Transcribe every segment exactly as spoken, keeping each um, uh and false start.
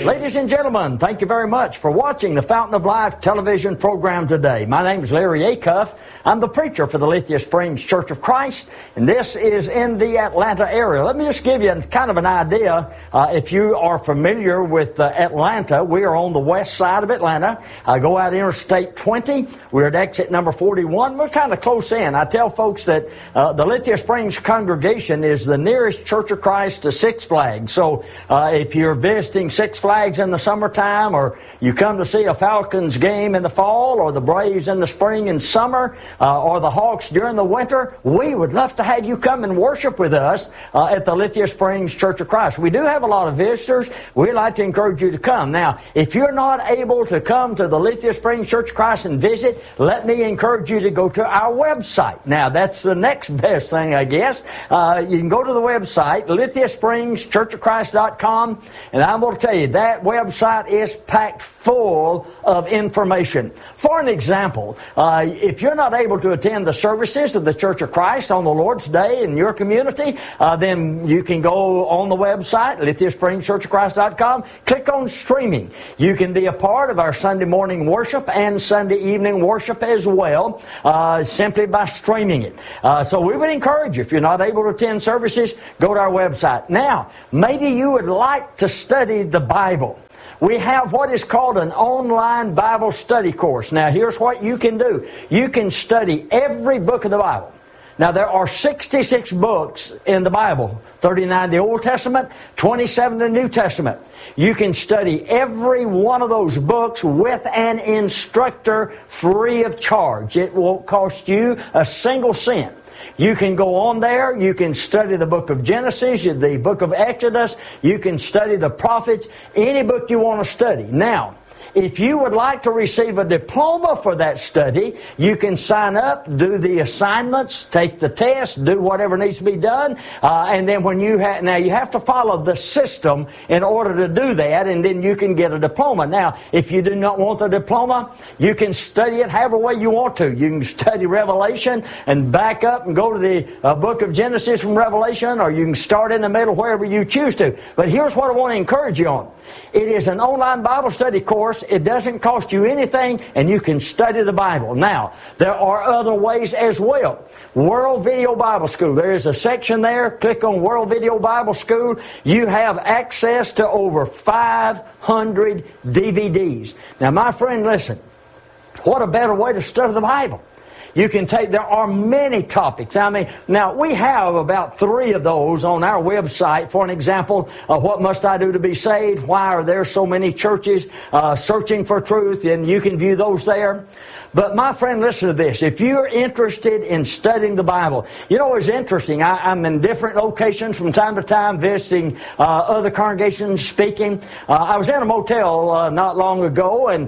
Ladies and gentlemen, thank you very much for watching the Fountain of Life television program today. My name is Larry Acuff. I'm the preacher for the Lithia Springs Church of Christ, and this is in the Atlanta area. Let me just give you kind of an idea. Uh, if you are familiar with uh, Atlanta, we are on the west side of Atlanta. I go out Interstate twenty. We're at exit number forty-one. We're kind of close in. I tell folks that uh, the Lithia Springs congregation is the nearest Church of Christ to Six Flags. So uh, if you're visiting Six Flags in the summertime, or you come to see a Falcons game in the fall, or the Braves in the spring and summer, uh, or the Hawks during the winter, we would love to have you come and worship with us uh, at the Lithia Springs Church of Christ. We do have a lot of visitors. We'd like to encourage you to come. Now, if you're not able to come to the Lithia Springs Church of Christ and visit, let me encourage you to go to our website. Now, that's the next best thing, I guess. Uh, you can go to the website, lithia springs church of christ dot com, and I'm going to tell you, that website is packed full of information. For an example, uh, if you're not able to attend the services of the Church of Christ on the Lord's Day in your community, uh, then you can go on the website, lithia springs church of christ dot com, click on streaming. You can be a part of our Sunday morning worship and Sunday evening worship as well, uh, simply by streaming it. Uh, so we would encourage you, if you're not able to attend services, go to our website. Now, maybe you would like to study the Bible. We have what is called an online Bible study course. Now, here's what you can do. You can study every book of the Bible. Now, there are sixty-six books in the Bible, thirty-nine in the Old Testament, twenty-seven in the New Testament. You can study every one of those books with an instructor free of charge. It won't cost you a single cent. You can go on there, you can study the book of Genesis, the book of Exodus, you can study the prophets, any book you want to study. Now, if you would like to receive a diploma for that study, you can sign up, do the assignments, take the test, do whatever needs to be done, uh, and then when you have, now you have to follow the system in order to do that, and then you can get a diploma. Now, if you do not want the diploma, you can study it however way you want to. You can study Revelation and back up and go to the uh, book of Genesis from Revelation, or you can start in the middle wherever you choose to. But here's what I want to encourage you on. It is an online Bible study course. It doesn't cost you anything, and you can study the Bible. Now, there are other ways as well. World Video Bible School. There is a section there. Click on World Video Bible School. You have access to over five hundred D V Ds. Now, my friend, listen. What a better way to study the Bible. You can take, there are many topics. I mean, now we have about three of those on our website. For an example, uh, what must I do to be saved? Why are there so many churches uh, searching for truth? And you can view those there. But my friend, listen to this. If you're interested in studying the Bible, you know, it's interesting. I, I'm in different locations from time to time, visiting uh, other congregations, speaking. Uh, I was in a motel uh, not long ago, and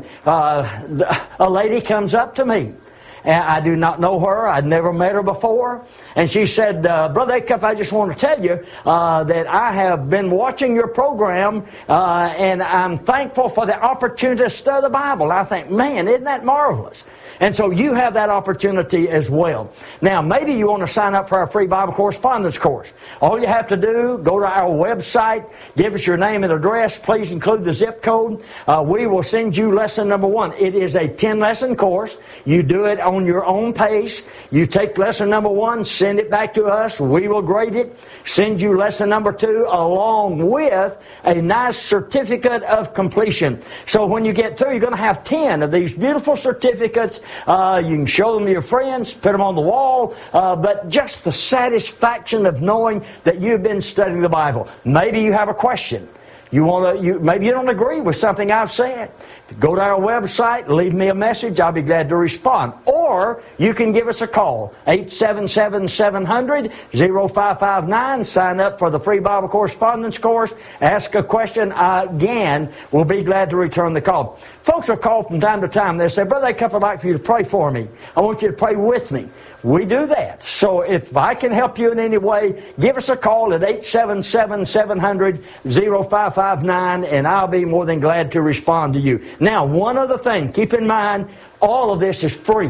uh, a lady comes up to me. And I do not know her. I'd never met her before. And she said, uh, Brother Acuff, I just want to tell you uh, that I have been watching your program, uh, and I'm thankful for the opportunity to study the Bible. I think, man, isn't that marvelous? And so you have that opportunity as well. Now, maybe you want to sign up for our free Bible correspondence course. All you have to do, go to our website, give us your name and address. Please include the zip code. Uh, we will send you lesson number one. It is a ten-lesson course. You do it on your own pace. You take lesson number one, send it back to us. We will grade it, send you lesson number two along with a nice certificate of completion. So when you get through, you're going to have ten of these beautiful certificates. Uh, you can show them to your friends, put them on the wall, uh, but just the satisfaction of knowing that you've been studying the Bible. Maybe you have a question. You want to, you, maybe you don't agree with something I've said. Go to our website, leave me a message. I'll be glad to respond. Or you can give us a call, eight seven seven, seven hundred, oh five five nine. Sign up for the free Bible correspondence course. Ask a question. I, again, we'll be glad to return the call. Folks will call from time to time. They say, Brother Acuff, I'd like for you to pray for me. I want you to pray with me. We do that. So if I can help you in any way, give us a call at eight seven seven, seven hundred, oh five five nine, and I'll be more than glad to respond to you. Now, one other thing. Keep in mind, all of this is free.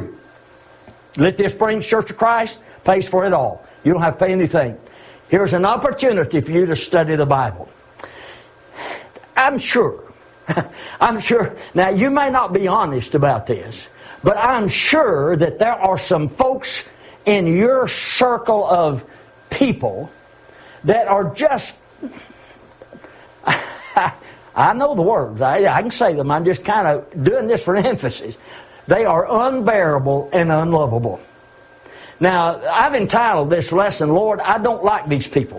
Lithia Springs Church of Christ pays for it all. You don't have to pay anything. Here's an opportunity for you to study the Bible. I'm sure I'm sure, now you may not be honest about this, but I'm sure that there are some folks in your circle of people that are just, I know the words, I, I can say them, I'm just kind of doing this for emphasis. They are unbearable and unlovable. Now, I've entitled this lesson, Lord, I don't like these people.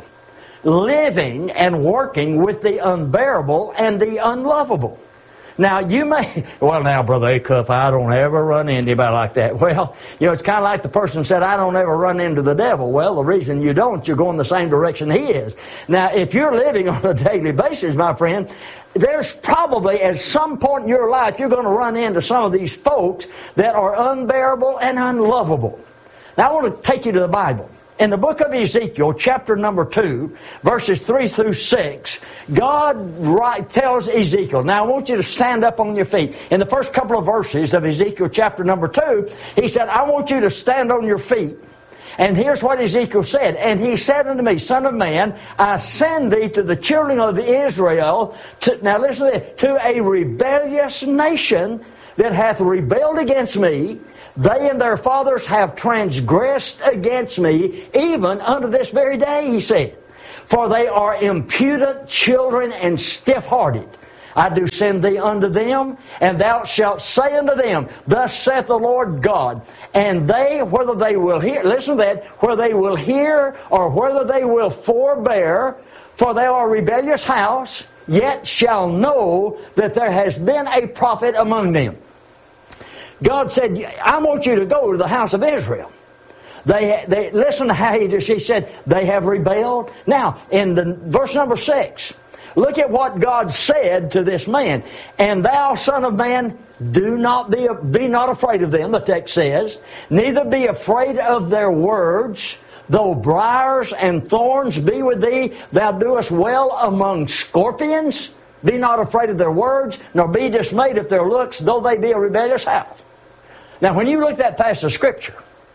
Living and working with the unbearable and the unlovable. Now, you may, well, now, Brother Acuff, I don't ever run into anybody like that. Well, you know, it's kind of like the person said, I don't ever run into the devil. Well, the reason you don't, you're going the same direction he is. Now, if you're living on a daily basis, my friend, there's probably at some point in your life you're going to run into some of these folks that are unbearable and unlovable. Now, I want to take you to the Bible. In the book of Ezekiel, chapter number two, verses three through six, God write, tells Ezekiel, now I want you to stand up on your feet. In the first couple of verses of Ezekiel chapter number two, he said, I want you to stand on your feet. And here's what Ezekiel said. And he said unto me, Son of man, I send thee to the children of Israel, to, now listen to this, to a rebellious nation that hath rebelled against me. They and their fathers have transgressed against me, even unto this very day, he said. For they are impudent children and stiff-hearted. I do send thee unto them, and thou shalt say unto them, Thus saith the Lord God. And they, whether they will hear, listen to that, whether they will hear or whether they will forbear, for they are a rebellious house, yet shall know that there has been a prophet among them. God said, I want you to go to the house of Israel. They, they listen to how he just, he said, they have rebelled. Now, in the verse number six, look at what God said to this man. And thou, son of man, do not be, be not afraid of them, the text says. Neither be afraid of their words. Though briars and thorns be with thee, thou doest well among scorpions. Be not afraid of their words, nor be dismayed at their looks, though they be a rebellious house. Now, when you look that past the Scripture,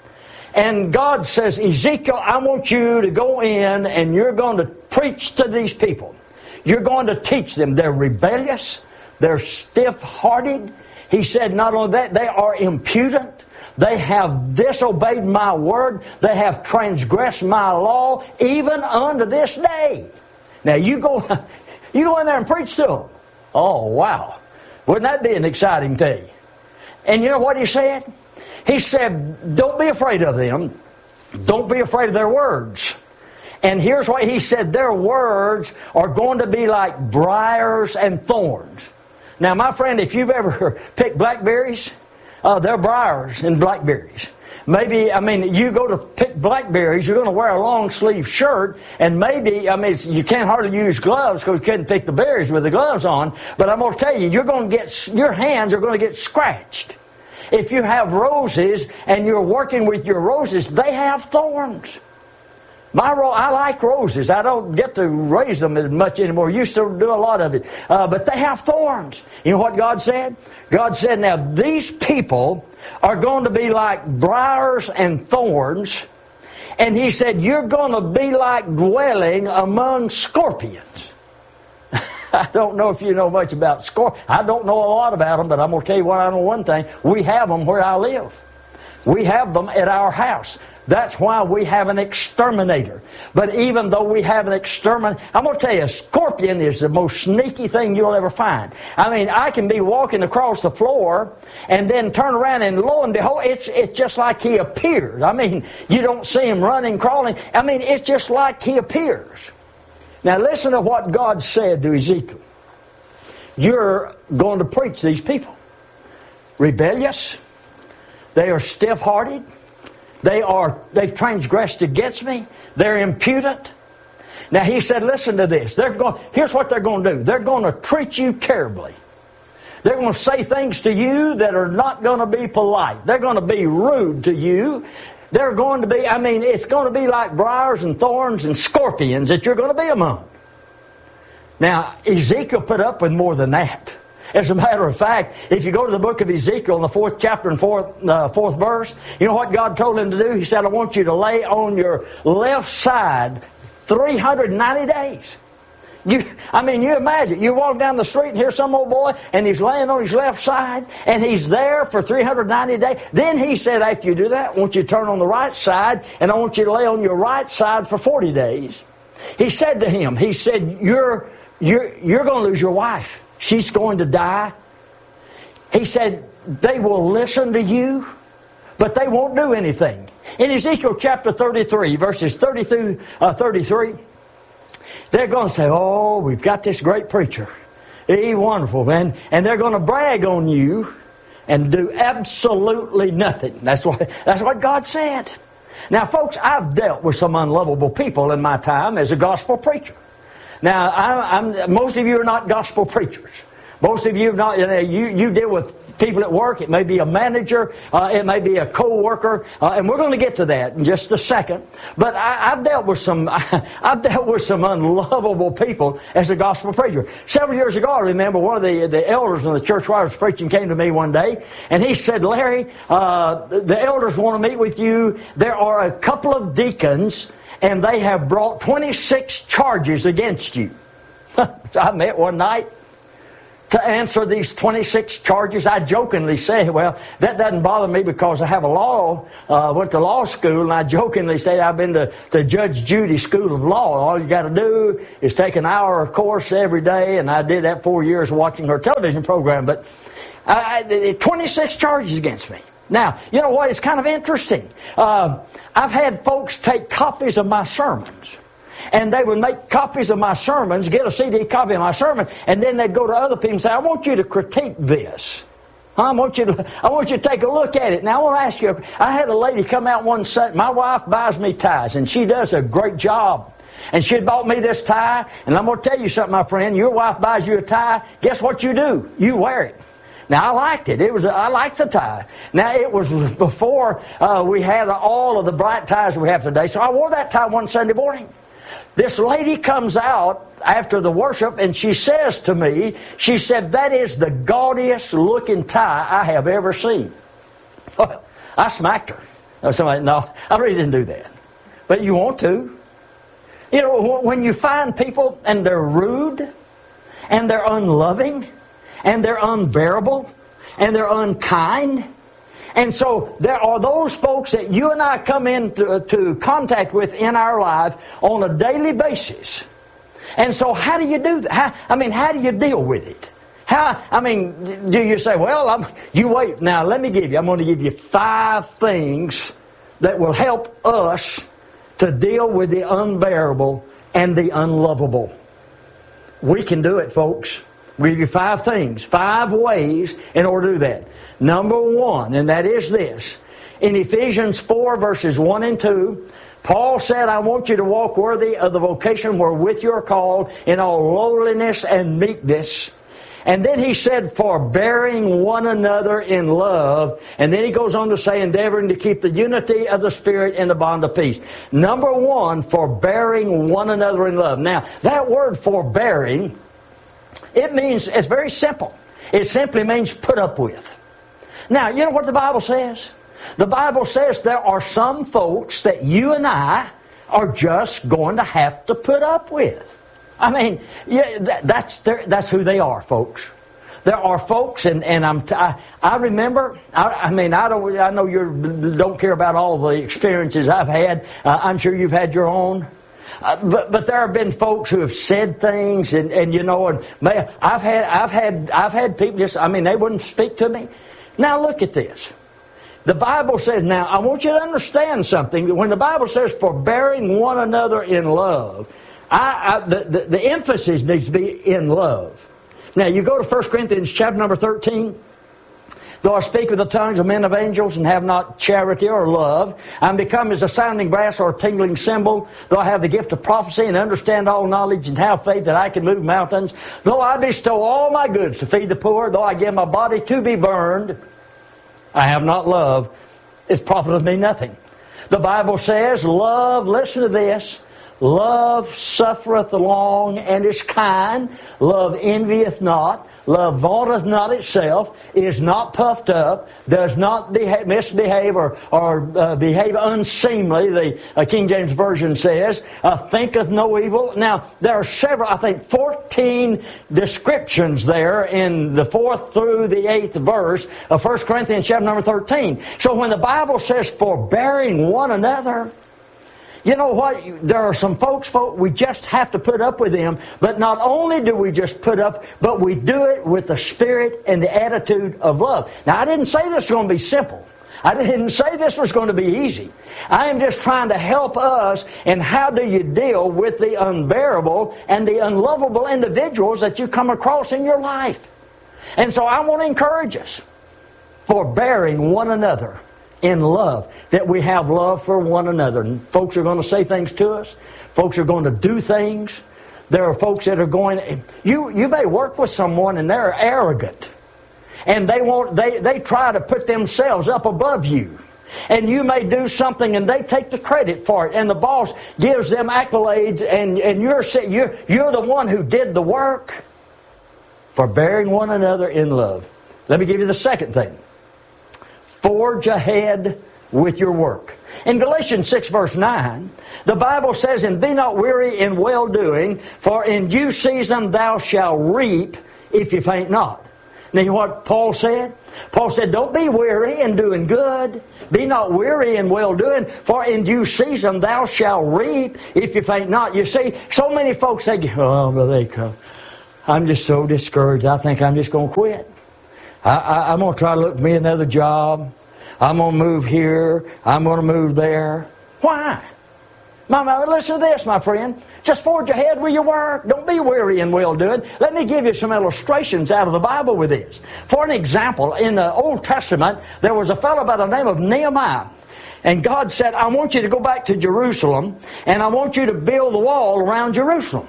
and God says, Ezekiel, I want you to go in and you're going to preach to these people. You're going to teach them. They're rebellious. They're stiff-hearted. He said not only that, they are impudent. They have disobeyed my word. They have transgressed my law, even unto this day. Now, you go, you go in there and preach to them. Oh, wow. Wouldn't that be an exciting day? And you know what he said? He said, don't be afraid of them. Don't be afraid of their words. And here's what he said, their words are going to be like briars and thorns. Now, my friend, if you've ever picked blackberries, uh, they're briars and blackberries. Maybe, I mean, you go to pick blackberries, you're going to wear a long sleeve shirt, and maybe, I mean, you can't hardly use gloves because you couldn't pick the berries with the gloves on, but I'm going to tell you, you're going to get, your hands are going to get scratched. If you have roses and you're working with your roses, they have thorns. My ro- I like roses. I don't get to raise them as much anymore. Used to do a lot of it. Uh, but they have thorns. You know what God said? God said, now these people are going to be like briars and thorns. And He said, you're going to be like dwelling among scorpions. I don't know if you know much about scorpions. I don't know a lot about them, but I'm going to tell you what, I know one thing. We have them where I live. We have them at our house. That's why we have an exterminator. But even though we have an exterminator, I'm going to tell you, a scorpion is the most sneaky thing you'll ever find. I mean, I can be walking across the floor and then turn around and lo and behold, it's, it's just like he appeared. I mean, you don't see him running, crawling. I mean, it's just like he appears. Now listen to what God said to Ezekiel. You're going to preach these people. Rebellious. They are stiff-hearted. They are, they've transgressed against me. They're impudent. Now He said, listen to this. They're going, here's what they're going to do. They're going to treat you terribly. They're going to say things to you that are not going to be polite. They're going to be rude to you. They're going to be, I mean, it's going to be like briars and thorns and scorpions that you're going to be among. Now, Ezekiel put up with more than that. As a matter of fact, if you go to the book of Ezekiel in the fourth chapter and fourth, uh, fourth verse, you know what God told him to do? He said, I want you to lay on your left side three hundred ninety days. You, I mean, you imagine, you walk down the street and hear some old boy, and he's laying on his left side, and he's there for three hundred ninety days. Then he said, after you do that, I want you to turn on the right side, and I want you to lay on your right side for forty days. He said to him, he said, you're, you're, you're going to lose your wife. She's going to die. He said, they will listen to you, but they won't do anything. In Ezekiel chapter thirty-three, verses thirty through uh, thirty-three, they're going to say, oh, we've got this great preacher. He's wonderful, man. And they're going to brag on you and do absolutely nothing. That's what, that's what God said. Now, folks, I've dealt with some unlovable people in my time as a gospel preacher. Now, I, I'm, most of you are not gospel preachers. Most of you have not, you know, you, you deal with people at work. It may be a manager. Uh, it may be a co-worker. Uh, and we're going to get to that in just a second. But I, I've dealt with some, I've dealt with some unlovable people as a gospel preacher. Several years ago, I remember one of the, the elders in the church where I was preaching came to me one day, and he said, Larry, uh, the elders want to meet with you. There are a couple of deacons, and they have brought twenty-six charges against you. So I met one night to answer these twenty-six charges. I jokingly say, well, that doesn't bother me because I have a law, uh, went to law school, and I jokingly say I've been to, to Judge Judy School of Law. All you got to do is take an hour course every day, and I did that four years watching her television program. But I, I, twenty-six charges against me. Now, you know what? It's kind of interesting. Uh, I've had folks take copies of my sermons, and they would make copies of my sermons, get a C D copy of my sermon, and then they'd go to other people and say, I want you to critique this. I want you to, I want you to take a look at it. Now, I want to ask you, I had a lady come out one Sunday. My wife buys me ties, and she does a great job. And she had bought me this tie, and I'm going to tell you something, my friend. Your wife buys you a tie, guess what you do? You wear it. Now, I liked it. It was I liked the tie. Now, it was before uh, we had all of the bright ties we have today, so I wore that tie one Sunday morning. This lady comes out after the worship, and she says to me, she said, that is the gaudiest looking tie I have ever seen. Well, I smacked her. Somebody, no, I really didn't do that. But you want to. You know, when you find people and they're rude, and they're unloving, and they're unbearable, and they're unkind. And so there are those folks that you and I come into to contact with in our life on a daily basis. And so how do you do that? How, I mean, how do you deal with it? How, I mean, do you say, well, I'm, you wait. Now, let me give you, I'm going to give you five things that will help us to deal with the unbearable and the unlovable. We can do it, folks. We'll give you five things, five ways in order to do that. Number one, and that is this. In Ephesians four, verses one and two, Paul said, I want you to walk worthy of the vocation wherewith you are called in all lowliness and meekness. And then he said, forbearing one another in love. And then he goes on to say, endeavoring to keep the unity of the Spirit in the bond of peace. Number one, forbearing one another in love. Now, that word forbearing, it means, it's very simple. It simply means put up with. Now, you know what the Bible says? The Bible says there are some folks that you and I are just going to have to put up with. I mean, yeah, that, that's their, that's who they are, folks. There are folks, and, and I'm t- I, I remember, I, I mean, I don't I know you don't care about all of the experiences I've had. Uh, I'm sure you've had your own. Uh, but but there have been folks who have said things, and, and you know, and may, I've had I've had I've had people just, I mean, they wouldn't speak to me. Now look at this. The Bible says, now I want you to understand something. When the Bible says forbearing one another in love, I, I the, the the emphasis needs to be in love. Now you go to First Corinthians chapter number thirteen. Though I speak with the tongues of men of angels and have not charity or love, I'm become as a sounding brass or a tingling cymbal. Though I have the gift of prophecy and understand all knowledge and have faith that I can move mountains. Though I bestow all my goods to feed the poor. Though I give my body to be burned, I have not love. It profiteth me nothing. The Bible says, love, listen to this, Love suffereth long and is kind. Love envieth not. Love vaunteth not itself, is not puffed up, does not beha- misbehave or, or uh, behave unseemly, the uh, King James Version says, uh, thinketh no evil. Now, there are several, I think fourteen descriptions there in the fourth through the eighth verse of First Corinthians chapter number thirteen. So when the Bible says forbearing one another, you know what? There are some folks, folks, we just have to put up with them. But not only do we just put up, but we do it with the spirit and the attitude of love. Now, I didn't say this was going to be simple. I didn't say this was going to be easy. I am just trying to help us in how do you deal with the unbearable and the unlovable individuals that you come across in your life. And so I want to encourage us, forbearing one another in love, that we have love for one another. And folks are going to say things to us. Folks are going to do things. There are folks that are going, you you may work with someone and they're arrogant. And they want they, they try to put themselves up above you. And you may do something and they take the credit for it. And the boss gives them accolades and, and you're, you're, you're the one who did the work. Forbearing one another in love. Let me give you the second thing. Forge ahead with your work. In Galatians six verse nine, the Bible says, and be not weary in well-doing, for in due season thou shalt reap if you faint not. Now, you know what Paul said? Paul said, don't be weary in doing good. Be not weary in well-doing, for in due season thou shalt reap if you faint not. You see, so many folks say, oh, Brother Acuff, I'm just so discouraged. I think I'm just going to quit. I, I, I'm going to try to look for me another job. I'm going to move here. I'm going to move there. Why? Mama, listen to this, my friend. Just forge ahead with your work. Don't be weary in well-doing. Let me give you some illustrations out of the Bible with this. For an example, in the Old Testament, there was a fellow by the name of Nehemiah. And God said, I want you to go back to Jerusalem, and I want you to build the wall around Jerusalem.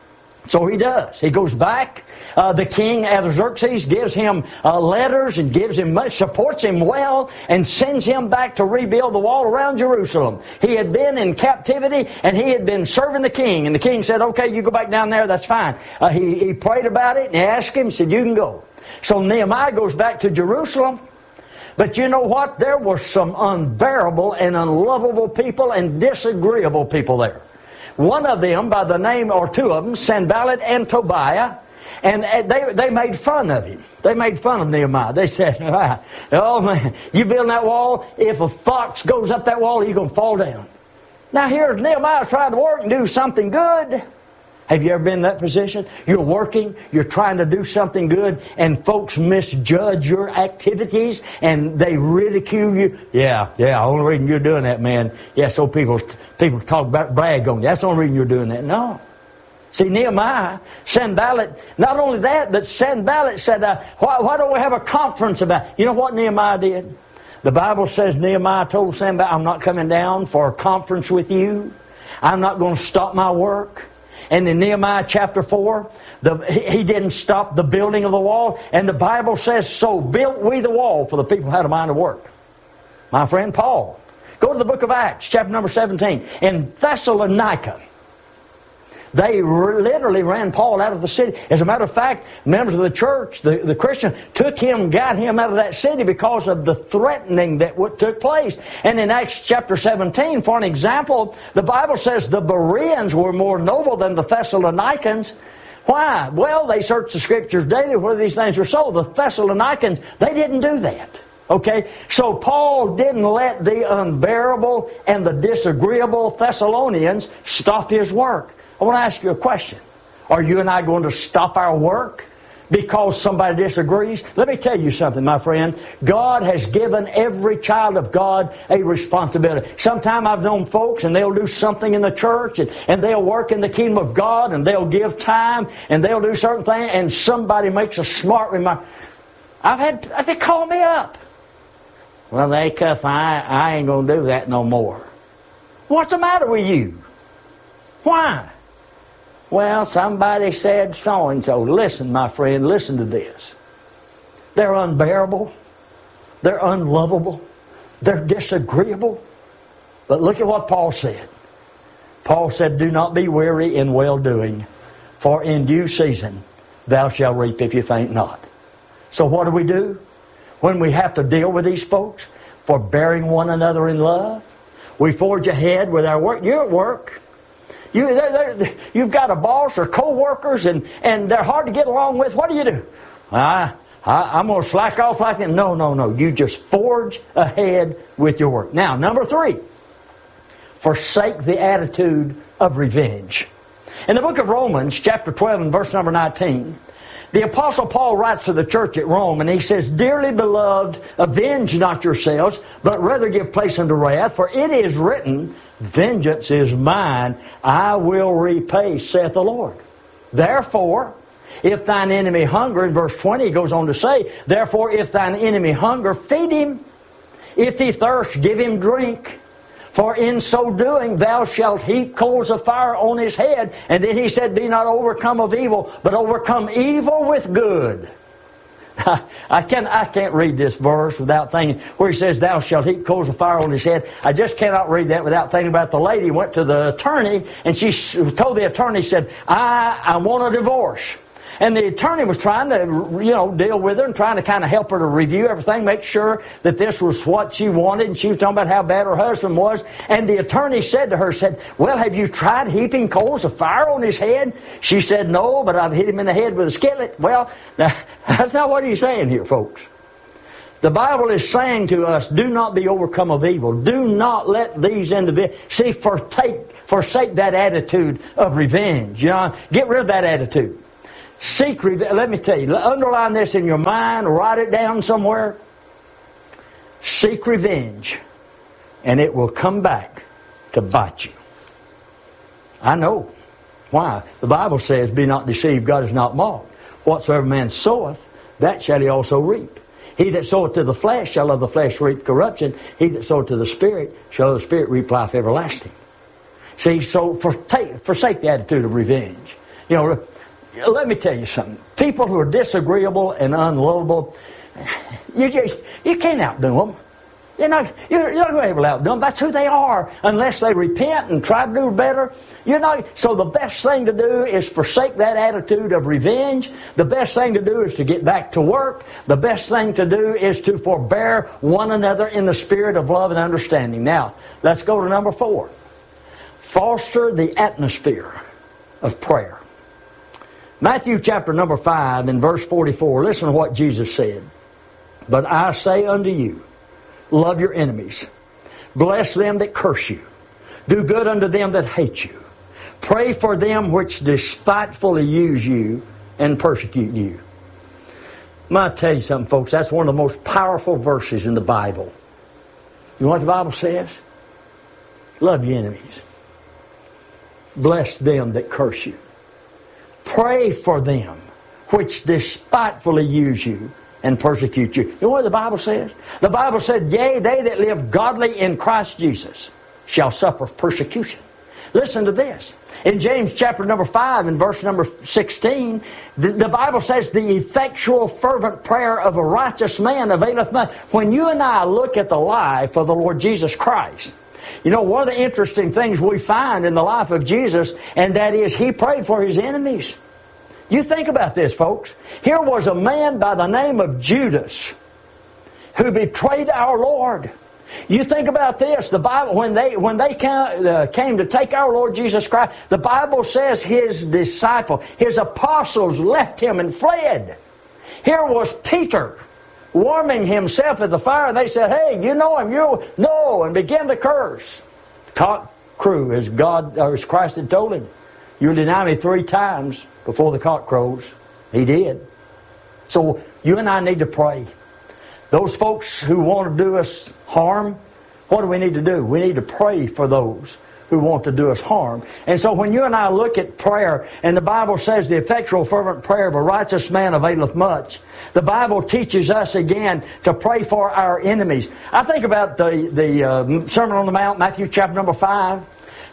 So he does. He goes back. Uh, the king Artaxerxes gives him uh, letters and gives him much, supports him well, and sends him back to rebuild the wall around Jerusalem. He had been in captivity and he had been serving the king. And the king said, okay, you go back down there, that's fine. Uh, he, he prayed about it and he asked him, he said, you can go. So Nehemiah goes back to Jerusalem. But you know what? There were some unbearable and unlovable people and disagreeable people there. One of them, by the name, or two of them, Sanballat and Tobiah, and they they made fun of him. They made fun of Nehemiah. They said, oh man, you building that wall, if a fox goes up that wall, he's going to fall down. Now here's Nehemiah trying to work and do something good. Have you ever been in that position? You're working, you're trying to do something good, and folks misjudge your activities, and they ridicule you. Yeah, yeah, only reason you're doing that, man. Yeah, so people people talk about, brag on you. That's the only reason you're doing that. No. See, Nehemiah, Sanballat, not only that, but Sanballat said, uh, why, why don't we have a conference about it? You know what Nehemiah did? The Bible says Nehemiah told Sanballat, I'm not coming down for a conference with you. I'm not going to stop my work. And in Nehemiah chapter four, the, he, he didn't stop the building of the wall. And the Bible says, so built we the wall, for the people had a mind to work. My friend Paul. Go to the book of Acts, chapter number seventeen. In Thessalonica, they literally ran Paul out of the city. As a matter of fact, members of the church, the, the Christian, took him, got him out of that city because of the threatening that what took place. And in Acts chapter seventeen, for an example, the Bible says the Bereans were more noble than the Thessalonians. Why? Well, they searched the Scriptures daily whether these things were so. The Thessalonians, they didn't do that. Okay? So Paul didn't let the unbearable and the disagreeable Thessalonians stop his work. I want to ask you a question. Are you and I going to stop our work because somebody disagrees? Let me tell you something, my friend. God has given every child of God a responsibility. Sometimes I've known folks and they'll do something in the church and, and they'll work in the kingdom of God and they'll give time and they'll do certain things and somebody makes a smart remark. I've had, they call me up. Well, they cuff, I, I ain't going to do that no more. What's the matter with you? Why? Well, somebody said so-and-so. Listen, my friend, listen to this. They're unbearable. They're unlovable. They're disagreeable. But look at what Paul said. Paul said, do not be weary in well-doing, for in due season thou shalt reap if you faint not. So what do we do when we have to deal with these folks? Forbearing one another in love. We forge ahead with our work. You're at work. You, they're, they're, you've got a boss or co-workers and, and they're hard to get along with. What do you do? I, I, I'm going to slack off like that. No, no, no. You just forge ahead with your work. Now, number three, forsake the attitude of revenge. In the book of Romans, chapter twelve and verse number nineteen, the Apostle Paul writes to the church at Rome, and he says, Dearly beloved, avenge not yourselves, but rather give place unto wrath, for it is written, Vengeance is mine, I will repay, saith the Lord. Therefore, if thine enemy hunger, in verse twenty, he goes on to say, Therefore, if thine enemy hunger, feed him. If he thirst, give him drink. For in so doing thou shalt heap coals of fire on his head. And then he said, Be not overcome of evil, but overcome evil with good. I, I, can't, I can't read this verse without thinking, where he says, Thou shalt heap coals of fire on his head. I just cannot read that without thinking about the lady who went to the attorney, and she told the attorney, said, I, I want a divorce. And the attorney was trying to, you know, deal with her and trying to kind of help her to review everything, make sure that this was what she wanted. And she was talking about how bad her husband was. And the attorney said to her, said, Well, have you tried heaping coals of fire on his head? She said, No, but I've hit him in the head with a skillet. Well, now, that's not what he's saying here, folks. The Bible is saying to us, do not be overcome of evil. Do not let these individuals, see, forsake, forsake that attitude of revenge. You know, get rid of that attitude. Seek revenge. Let me tell you, underline this in your mind, write it down somewhere. Seek revenge, and it will come back to bite you. I know. Why? The Bible says, Be not deceived, God is not mocked. Whatsoever man soweth, that shall he also reap. He that soweth to the flesh shall of the flesh reap corruption. He that soweth to the Spirit shall of the Spirit reap life everlasting. See, so forsake, forsake the attitude of revenge. You know, let me tell you something. People who are disagreeable and unlovable, you just, you can't outdo them. You're not, you're, you're not going to be able to outdo them. That's who they are. Unless they repent and try to do better. You're not. So the best thing to do is forsake that attitude of revenge. The best thing to do is to get back to work. The best thing to do is to forbear one another in the spirit of love and understanding. Now, let's go to number four. Foster the atmosphere of prayer. Matthew chapter number five and verse forty-four. Listen to what Jesus said. But I say unto you, love your enemies. Bless them that curse you. Do good unto them that hate you. Pray for them which despitefully use you and persecute you. I'm going to tell you something, folks. That's one of the most powerful verses in the Bible. You know what the Bible says? Love your enemies. Bless them that curse you. Pray for them which despitefully use you and persecute you. You know what the Bible says? The Bible said, Yea, they that live godly in Christ Jesus shall suffer persecution. Listen to this. In James chapter number five and verse number sixteen, the, the Bible says, The effectual fervent prayer of a righteous man availeth much. When you and I look at the life of the Lord Jesus Christ, you know, one of the interesting things we find in the life of Jesus, and that is He prayed for His enemies. You think about this, folks. Here was a man by the name of Judas who betrayed our Lord. You think about this. The Bible, when they when they came, uh, came to take our Lord Jesus Christ, the Bible says His disciple, His apostles left Him and fled. Here was Peter warming himself at the fire. They said, Hey, you know him, you know, and began to curse. The cock crew, as God or as Christ had told him, You'll deny me three times before the cock crows. He did. So you and I need to pray. Those folks who want to do us harm, what do we need to do? We need to pray for those who want to do us harm. And so when you and I look at prayer, and the Bible says the effectual fervent prayer of a righteous man availeth much, the Bible teaches us again to pray for our enemies. I think about the, the uh, Sermon on the Mount, Matthew chapter number five.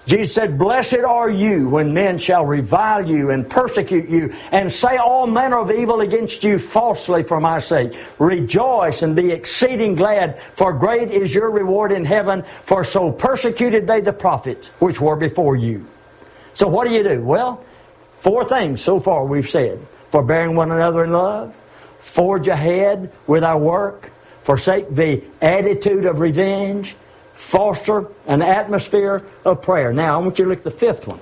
Jesus said, "Blessed are you when men shall revile you and persecute you and say all manner of evil against you falsely for my sake. Rejoice and be exceeding glad, for great is your reward in heaven, for so persecuted they the prophets which were before you." So what do you do? Well, four things so far we've said. Forbearing one another in love, forge ahead with our work, forsake the attitude of revenge, foster an atmosphere of prayer. Now, I want you to look at the fifth one.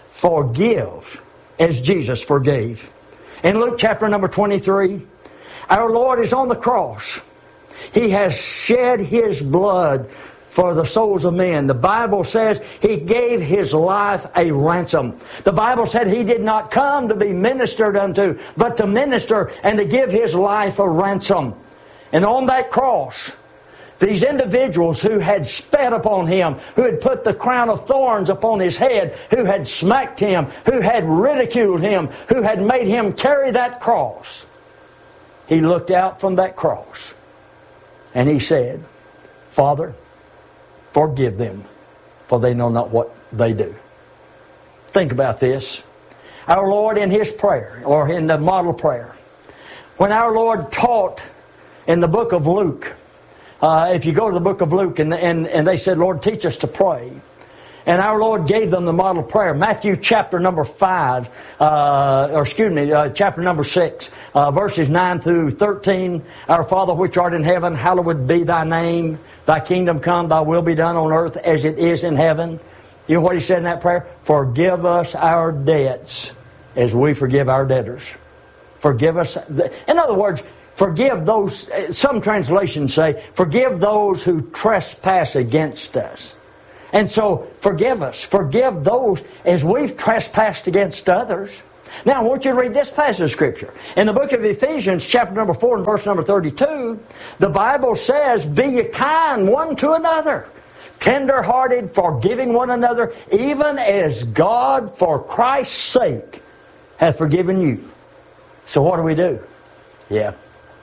Forgive as Jesus forgave. In Luke chapter number twenty-three, our Lord is on the cross. He has shed His blood for the souls of men. The Bible says He gave His life a ransom. The Bible said He did not come to be ministered unto, but to minister and to give His life a ransom. And on that cross, these individuals who had spat upon Him, who had put the crown of thorns upon His head, who had smacked Him, who had ridiculed Him, who had made Him carry that cross, He looked out from that cross and He said, "Father, forgive them, for they know not what they do." Think about this. Our Lord in His prayer, or in the model prayer, when our Lord taught in the book of Luke, uh, if you go to the book of Luke and, and, and they said, "Lord, teach us to pray," and our Lord gave them the model prayer. Matthew chapter number five, uh, or excuse me, uh, chapter number six, uh, verses nine through thirteen. "Our Father which art in heaven, hallowed be thy name. Thy kingdom come, thy will be done on earth as it is in heaven." You know what he said in that prayer? "Forgive us our debts as we forgive our debtors." Forgive us. In other words, forgive those, some translations say, forgive those who trespass against us. And so, forgive us. Forgive those as we've trespassed against others. Now, I want you to read this passage of Scripture. In the book of Ephesians, chapter number four and verse number thirty-two, the Bible says, "Be ye kind one to another, tender-hearted, forgiving one another, even as God, for Christ's sake, hath forgiven you." So what do we do? Yeah.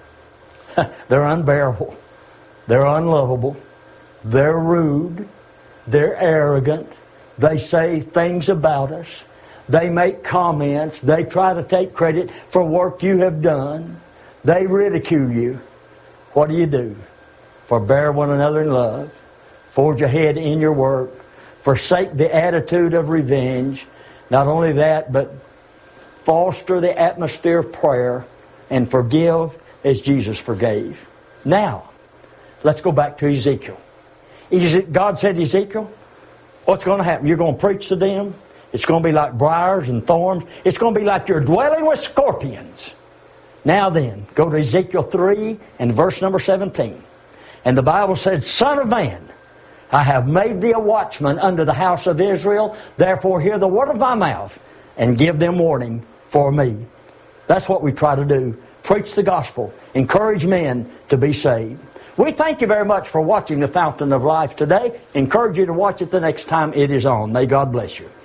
They're unbearable. They're unlovable. They're rude. They're arrogant. They say things about us. They make comments. They try to take credit for work you have done. They ridicule you. What do you do? Forbear one another in love. Forge ahead in your work. Forsake the attitude of revenge. Not only that, but foster the atmosphere of prayer and forgive as Jesus forgave. Now, let's go back to Ezekiel. God said to Ezekiel, what's going to happen? You're going to preach to them. It's going to be like briars and thorns. It's going to be like you're dwelling with scorpions. Now then, go to Ezekiel three and verse number seventeen. And the Bible said, "Son of man, I have made thee a watchman unto the house of Israel. Therefore hear the word of my mouth and give them warning for me." That's what we try to do. Preach the gospel. Encourage men to be saved. We thank you very much for watching the Fountain of Life today. Encourage you to watch it the next time it is on. May God bless you.